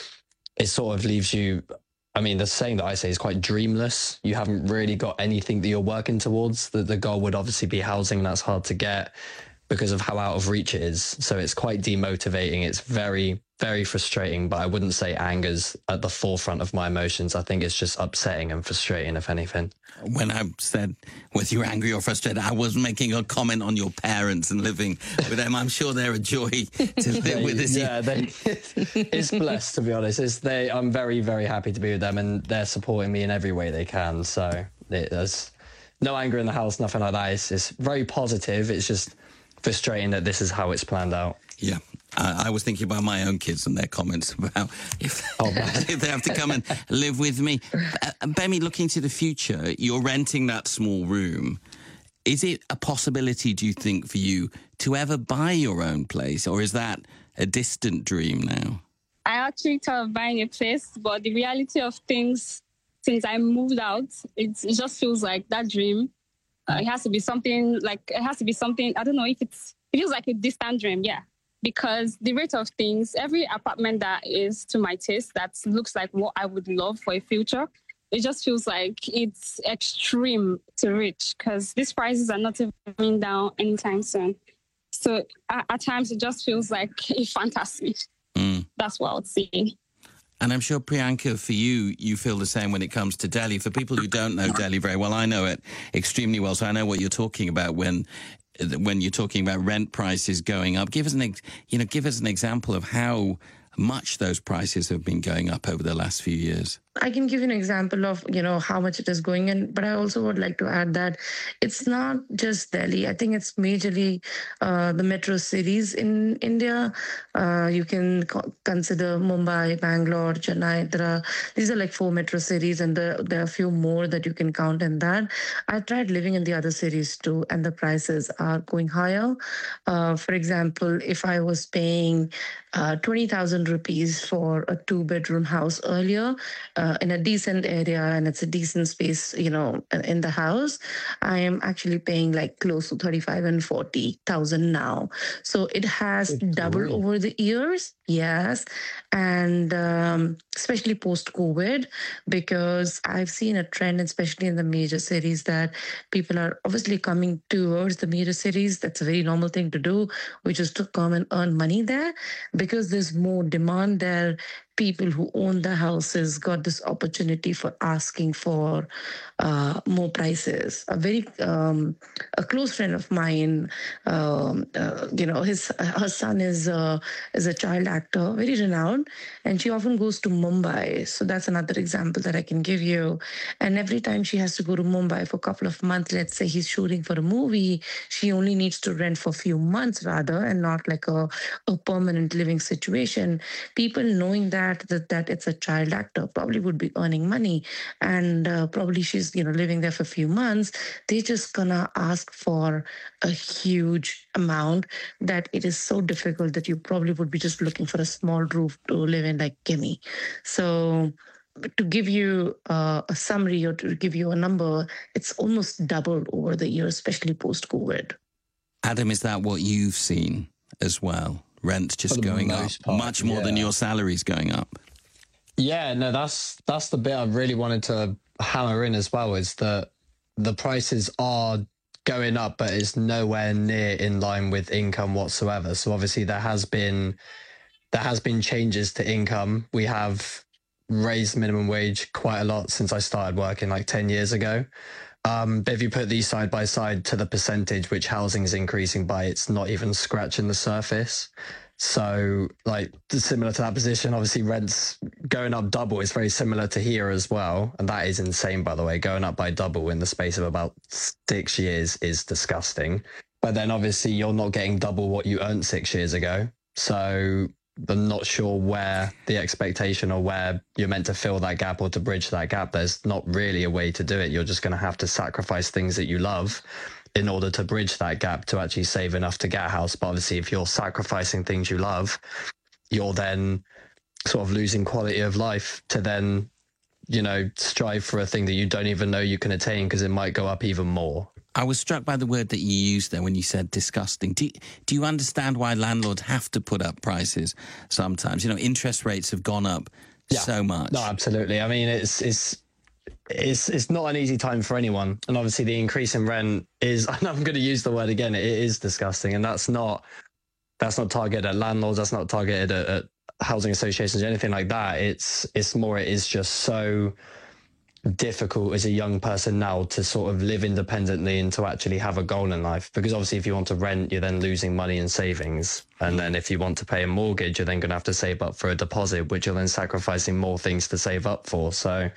it sort of leaves you... I mean, the saying that I say is quite dreamless. You haven't really got anything that you're working towards. The, the goal would obviously be housing, and that's hard to get because of how out of reach it is. So it's quite demotivating. It's very very frustrating, but I wouldn't say anger's at the forefront of my emotions. I think it's just upsetting and frustrating, if anything. When I said whether you're angry or frustrated, I was making a comment on your parents and living with them. I'm sure they're a joy to live they, with. This. Yeah, they, it's blessed, to be honest. It's they. I'm very, very happy to be with them, and they're supporting me in every way they can. So it, there's no anger in the house, nothing like that. It's, it's very positive. It's just frustrating that this is how it's planned out. Yeah. Uh, I was thinking about my own kids and their comments about if, oh, if they have to come and live with me. Uh, Bemi, looking to the future, you're renting that small room. Is it a possibility, do you think, for you to ever buy your own place, or is that a distant dream now? I actually thought of buying a place, but the reality of things, since I moved out, it, it just feels like that dream. Uh, it has to be something like, it has to be something, I don't know if it's, it feels like a distant dream, yeah. Because the rate of things, every apartment that is to my taste, that looks like what I would love for a future, it just feels like it's extreme to reach because these prices are not even coming down anytime soon. So at, at times, it just feels like a fantasy. Mm. That's what I would say. And I'm sure, Priyanka, for you, you feel the same when it comes to Delhi. For people who don't know Delhi very well, I know it extremely well, so I know what you're talking about when when you're talking about rent prices going up. Give us an, you know, give us an example of how much those prices have been going up over the last few years. I can give you an example of, you know, how much it is going in, but I also would like to add that it's not just Delhi. I think it's majorly uh, the metro cities in India. Uh, you can co- consider Mumbai, Bangalore, Chennai. There are, these are like four metro cities, and there, there are a few more that you can count in that. I tried living in the other cities too, and the prices are going higher. Uh, for example, if I was paying uh, twenty thousand rupees for a two-bedroom house earlier, Uh, in a decent area and it's a decent space, you know, in the house, I am actually paying like close to thirty-five and forty thousand now. So it has Good doubled boy. over the years. Yes. And um, especially post-COVID, because I've seen a trend, especially in the major cities, that people are obviously coming towards the major cities. That's a very normal thing to do, which is to come and earn money there because there's more demand there. People who own the houses got this opportunity for asking for uh, more prices. A very um, a close friend of mine, um, uh, you know, his her son is uh, is a child actor, very renowned, and she often goes to Mumbai. So that's another example that I can give you. And every time she has to go to Mumbai for a couple of months, let's say he's shooting for a movie, she only needs to rent for a few months rather, and not like a, a permanent living situation. People knowing that. That, that it's a child actor probably would be earning money, and uh, probably she's, you know, living there for a few months. They're just gonna ask for a huge amount that it is so difficult that you probably would be just looking for a small roof to live in, like Gimme. So to give you uh, a summary or to give you a number, it's almost doubled over the years, especially post-COVID. Adam, is that what you've seen as well? Rent just going up part, much more yeah. than your salary's going up. Yeah, no, that's that's the bit I really wanted to hammer in as well, is that the prices are going up, but it's nowhere near in line with income whatsoever. So obviously there has been there has been changes to income. We have raised minimum wage quite a lot since I started working like ten years ago. Um, but if you put these side by side to the percentage which housing is increasing by, it's not even scratching the surface. So like similar to that position, obviously rents going up double is very similar to here as well. And that is insane, by the way. Going up by double in the space of about six years is disgusting. But then obviously you're not getting double what you earned six years ago. So I'm not sure where the expectation or where you're meant to fill that gap or to bridge that gap. There's not really a way to do it. You're just going to have to sacrifice things that you love in order to bridge that gap to actually save enough to get a house. But obviously, if you're sacrificing things you love, you're then sort of losing quality of life to then, you know, strive for a thing that you don't even know you can attain because it might go up even more. I was struck by the word that you used there when you said disgusting. Do you, do you understand why landlords have to put up prices sometimes? You know, interest rates have gone up yeah. so much. No, absolutely. I mean, it's it's it's it's not an easy time for anyone. And obviously the increase in rent is, and I'm going to use the word again, it is disgusting. And that's not that's not targeted at landlords. That's not targeted at, at housing associations or anything like that. It's it's more it is just so difficult as a young person now to sort of live independently and to actually have a goal in life, because obviously if you want to rent, you're then losing money in savings, and then if you want to pay a mortgage, you're then going to have to save up for a deposit, which you're then sacrificing more things to save up for. So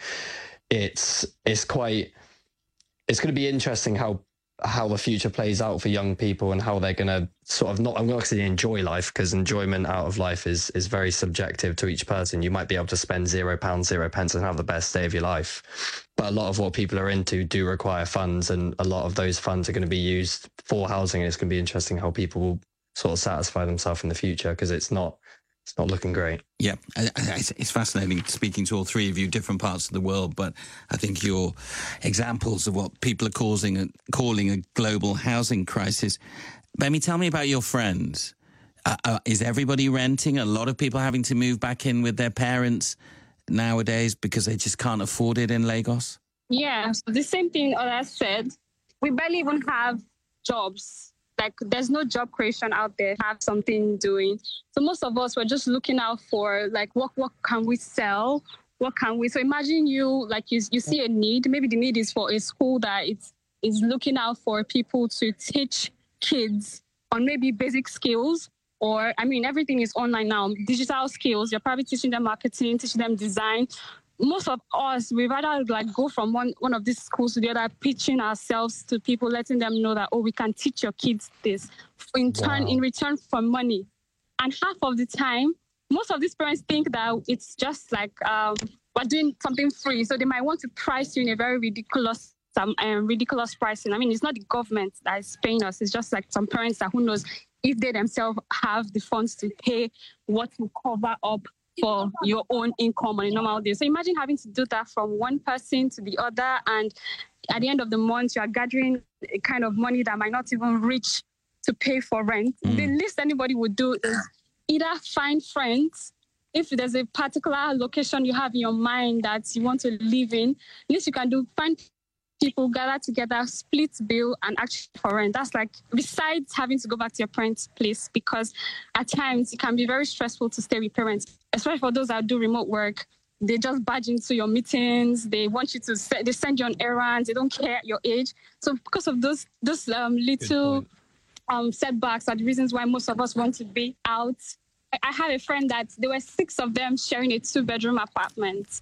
it's it's quite it's going to be interesting how how the future plays out for young people and how they're going to sort of not, I'm not going to say enjoy life, because enjoyment out of life is is very subjective to each person. You might be able to spend zero pounds, zero pence and have the best day of your life. But a lot of what people are into do require funds, and a lot of those funds are going to be used for housing. And it's going to be interesting how people will sort of satisfy themselves in the future, because it's not, it's not looking great. Yeah, it's fascinating speaking to all three of you, different parts of the world, but I think you're examples of what people are causing, calling a global housing crisis. Bemi, tell me about your friends. Uh, uh, is everybody renting? A lot of people having to move back in with their parents nowadays because they just can't afford it in Lagos? Yeah, so the same thing others said. We barely even have jobs. Like, there's no job creation out there, have something doing. So most of us were just looking out for, like, what what can we sell? What can we? So imagine you, like, you, you see a need. Maybe the need is for a school that it's, is looking out for people to teach kids on maybe basic skills. Or, I mean, everything is online now. Digital skills, you're probably teaching them marketing, teaching them design. Most of us, we rather like go from one, one of these schools to the other, pitching ourselves to people, letting them know that, oh, we can teach your kids this in turn, wow. in return for money. And half of the time, most of these parents think that it's just like um, we're doing something free. So they might want to price you in a very ridiculous, some um, ridiculous pricing. I mean, it's not the government that is paying us. It's just like some parents that who knows if they themselves have the funds to pay what will cover up for your own income on a normal day. So imagine having to do that from one person to the other, and at the end of the month, you are gathering a kind of money that might not even reach to pay for rent. Mm. The least anybody would do is either find friends. If there's a particular location you have in your mind that you want to live in, at least you can do find people, gather together, split bill, and actually for rent. That's like, besides having to go back to your parents' place, because at times it can be very stressful to stay with parents, especially for those that do remote work. They just barge into your meetings. They want you to, they send you on errands. They don't care your age. So because of those those um, little um, setbacks are the reasons why most of us want to be out. I have a friend that there were six of them sharing a two-bedroom apartment.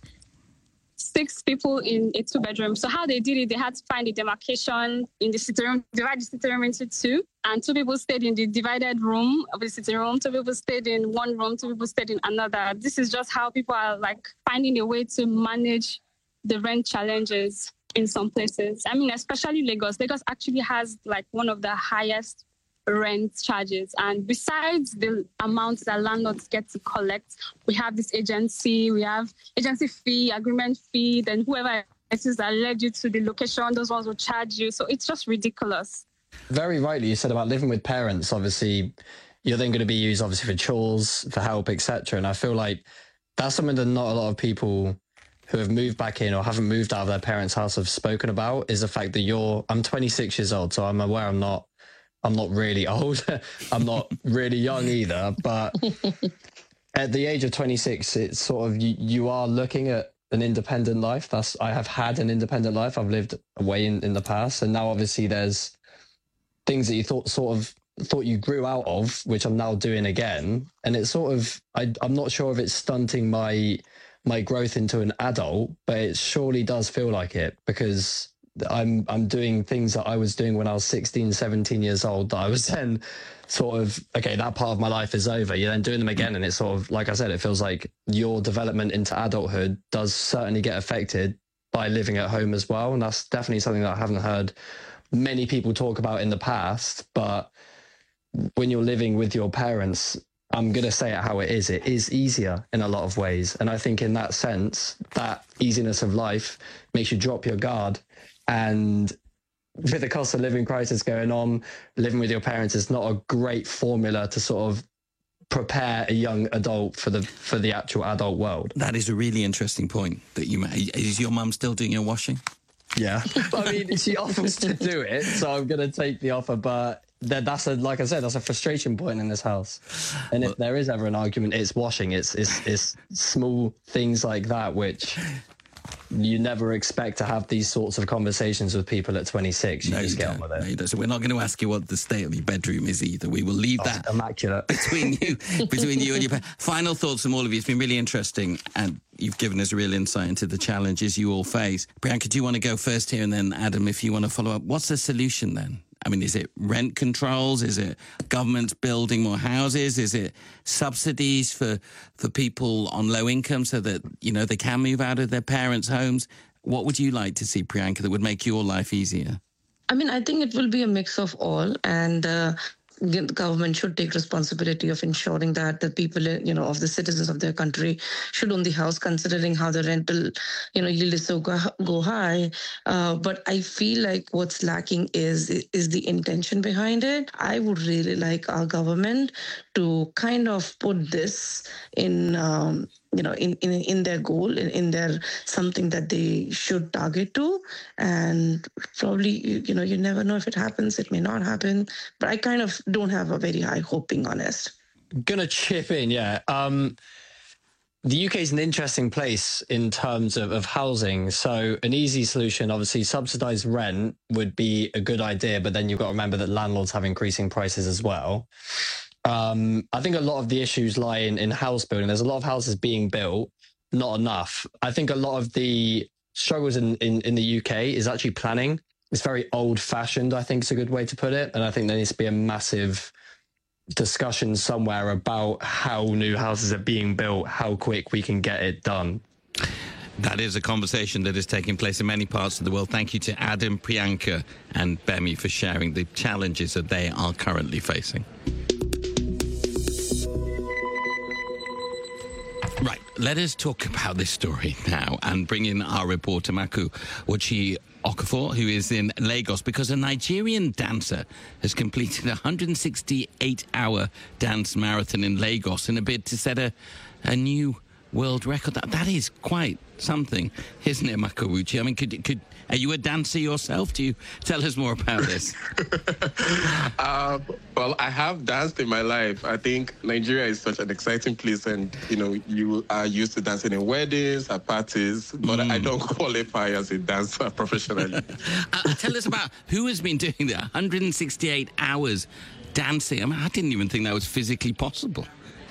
Six people in a two-bedroom. So how they did it, they had to find a demarcation in the sitting room, divide the sitting room into two, and two people stayed in the divided room of the sitting room, two people stayed in one room, two people stayed in another. This is just how people are like finding a way to manage the rent challenges in some places. I mean, especially Lagos. Lagos actually has like one of the highest rent charges, and besides the amounts that landlords get to collect, we have this agency, we have agency fee, agreement fee, then whoever it is that led you to the location, those ones will charge you. So it's just ridiculous. Very rightly you said about living with parents. Obviously you're then going to be used obviously for chores, for help, etc. And I feel like that's something that not a lot of people who have moved back in or haven't moved out of their parents' house have spoken about, is the fact that you're I'm twenty-six years old, so I'm aware I'm not I'm not really old. I'm not really young either. But at the age of twenty-six, it's sort of, you, you are looking at an independent life. That's, I have had an independent life. I've lived away in, in the past. And now obviously there's things that you thought sort of thought you grew out of, which I'm now doing again. And it's sort of, I, I'm not sure if it's stunting my, my growth into an adult, but it surely does feel like it, because I'm I'm doing things that I was doing when I was sixteen, seventeen years old, that I was then sort of, okay, that part of my life is over. You're then doing them again. And it's sort of, like I said, it feels like your development into adulthood does certainly get affected by living at home as well. And that's definitely something that I haven't heard many people talk about in the past. But when you're living with your parents, I'm going to say it how it is. It is easier in a lot of ways. And I think in that sense, that easiness of life makes you drop your guard. And with the cost of living crisis going on, living with your parents is not a great formula to sort of prepare a young adult for the for the actual adult world. That is a really interesting point that you made. Is your mum still doing your washing? Yeah. I mean, she offers to do it, so I'm going to take the offer. But that that's a like I said, that's a frustration point in this house. And if there is ever an argument, it's washing. It's it's it's small things like that which you never expect to have these sorts of conversations with people at twenty-six. You no, just you get on with it. No, you don't. So we're not going to ask you what the state of your bedroom is either. We will leave Oh, that immaculate between you, between you and your. Final thoughts from all of you. It's been really interesting, and you've given us a real insight into the challenges you all face. Priyanka, do you want to go first here, and then Adam, if you want to follow up? What's the solution then? I mean, is it rent controls? Is it governments building more houses? Is it subsidies for for people on low income so that, you know, they can move out of their parents' homes? What would you like to see, Priyanka, that would make your life easier? I mean, I think it will be a mix of all, and uh, the government should take responsibility of ensuring that the people, you know, of the citizens of their country should own the house, considering how the rental, you know, yield is so go, go high. Uh, but I feel like what's lacking is is the intention behind it. I would really like our government to kind of put this in, um, you know, in, in, in their goal, in, in their something that they should target to. And probably, you know, you never know if it happens, it may not happen. But I kind of don't have a very high hope, being honest. Gonna chip in, yeah. Um, the U K is an interesting place in terms of, of housing. So an easy solution, obviously, subsidised rent would be a good idea, but then you've got to remember that landlords have increasing prices as well. Um, I think a lot of the issues lie in, in house building. There's a lot of houses being built, not enough. I think a lot of the struggles in, in, in the U K is actually planning. It's very old-fashioned, I think is a good way to put it. And I think there needs to be a massive discussion somewhere about how new houses are being built, how quick we can get it done. That is a conversation that is taking place in many parts of the world. Thank you to Adam, Priyanka and Bemi for sharing the challenges that they are currently facing. Right, let us talk about this story now and bring in our reporter, Maku Wachi Okafor, who is in Lagos, because a Nigerian dancer has completed a one hundred sixty-eight hour dance marathon in Lagos in a bid to set a, a new world record. That, that is quite something, isn't it, Maku Wachi? I mean, could, could, are you a dancer yourself? Do you tell us more about this? um, well, I have danced in my life. I think Nigeria is such an exciting place, and, you know, you are used to dancing in weddings, at parties, but mm. I don't qualify as a dancer professionally. uh, tell us about who has been doing that, one hundred sixty-eight hours dancing. I mean, I didn't even think that was physically possible.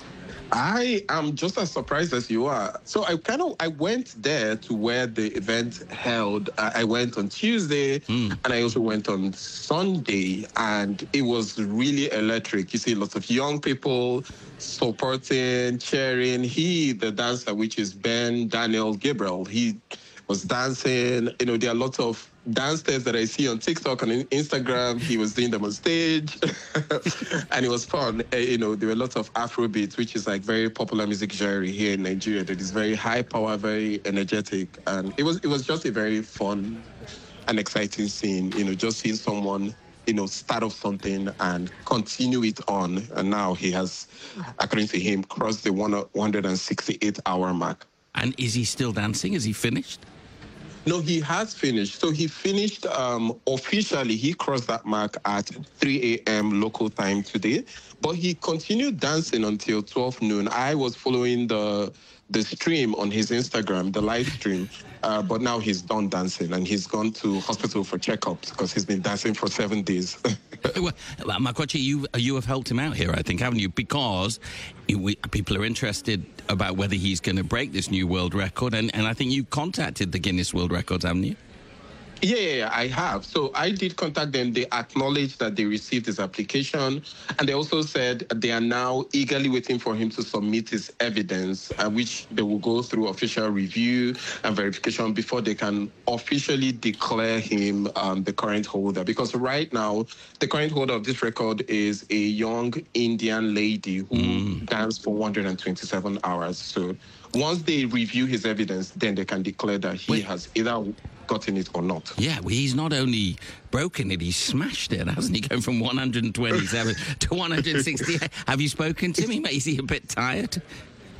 I am just as surprised as you are. So I kind of, I went there to where the event held. I went on Tuesday mm. and I also went on Sunday, and it was really electric. You see lots of young people supporting, cheering. He, the dancer, which is Ben Daniel Gabriel, he was dancing. You know, there are lots of dance steps that I see on TikTok and Instagram. He was doing them on stage and it was fun. Uh, you know, there were lots of Afrobeats, which is like very popular music genre here in Nigeria that is very high power, very energetic. And it was it was just a very fun and exciting scene, you know, just seeing someone, you know, start off something and continue it on. And now he has, according to him, crossed the one hundred sixty-eight hour mark. And is he still dancing? Is he finished? No, he has finished. So he finished um, officially. He crossed that mark at three a.m. local time today. But he continued dancing until twelve noon. I was following the the stream on his Instagram, the live stream. Uh, but now he's done dancing and he's gone to hospital for checkups because he's been dancing for seven days. Well, Makwachi, you you have helped him out here, I think, haven't you? Because we, people are interested about whether he's going to break this new world record, and, and I think you contacted the Guinness World Records, haven't you? Yeah, yeah, yeah, I have. So I did contact them. They acknowledged that they received his application. And they also said they are now eagerly waiting for him to submit his evidence, uh, which they will go through official review and verification before they can officially declare him um, the current holder. Because right now, the current holder of this record is a young Indian lady who mm. danced for one hundred twenty-seven hours. So once they review his evidence, then they can declare that he Wait. has either gotten it or not. Yeah, well, he's not only broken it, he's smashed it, hasn't he? Going from one hundred twenty-seven to one hundred sixty-eight. Have you spoken to him? Is he a bit tired?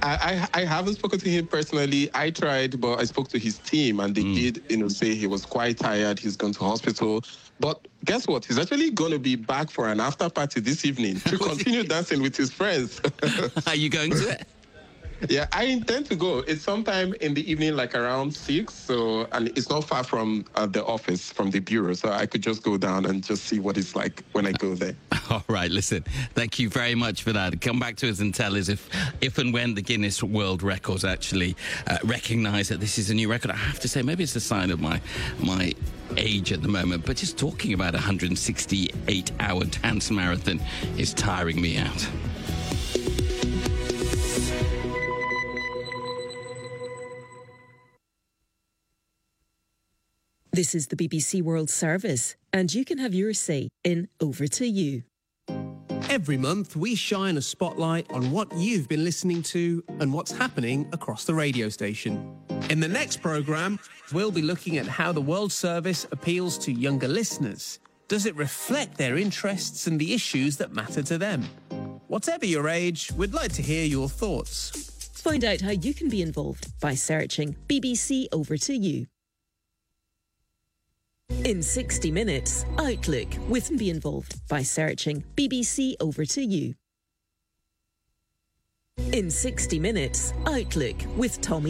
I, I, I haven't spoken to him personally. I tried, but I spoke to his team, and they mm. did, you know, say he was quite tired. He's gone to hospital. But guess what? He's actually going to be back for an after party this evening to continue dancing with his friends. Are you going to it? Yeah, I intend to go. It's sometime in the evening, like around six. So, and it's not far from uh, the office, from the bureau. So I could just go down and just see what it's like when I go there. All right, listen, thank you very much for that. Come back to us and tell us if, if and when the Guinness World Records actually uh, recognise that this is a new record. I have to say, maybe it's a sign of my my age at the moment, but just talking about a one hundred sixty-eight hour dance marathon is tiring me out. This is the B B C World Service, and you can have your say in Over to You. Every month, we shine a spotlight on what you've been listening to and what's happening across the radio station. In the next programme, we'll be looking at how the World Service appeals to younger listeners. Does it reflect their interests and the issues that matter to them? Whatever your age, we'd like to hear your thoughts. Find out how you can be involved by searching B B C Over to You. In sixty minutes, Outlook with Be Involved by searching B B C Over to You. In sixty minutes, Outlook with Tommy